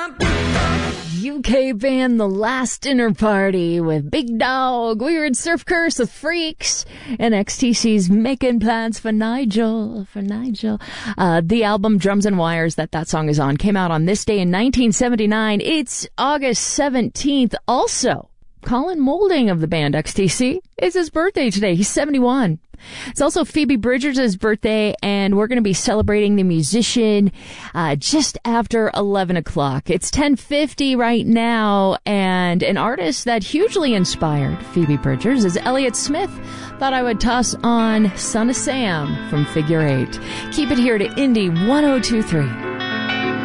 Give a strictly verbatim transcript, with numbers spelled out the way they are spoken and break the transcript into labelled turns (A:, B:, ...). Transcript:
A: U K band The Last Dinner Party with Big Dog. We were in Surf Curse with Freaks. And X T C's Making Plans for Nigel. For Nigel. Uh, the album Drums and Wires that that song is on came out on this day in nineteen seventy-nine. It's August seventeenth. Also, Colin Moulding of the band X T C. It's his birthday today. He's seventy-one. It's also Phoebe Bridgers' birthday, and we're going to be celebrating the musician uh, just after eleven o'clock. It's ten fifty right now, and an artist that hugely inspired Phoebe Bridgers is Elliott Smith. Thought I would toss on Son of Sam from Figure Eight. Keep it here to Indie one oh two three.